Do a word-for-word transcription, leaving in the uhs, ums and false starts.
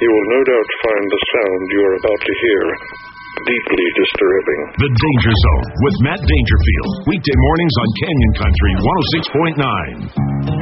You will no doubt find the sound you are about to hear deeply disturbing. The Danger Zone with Matt Dangerfield. Weekday mornings on Canyon Country one oh six point nine.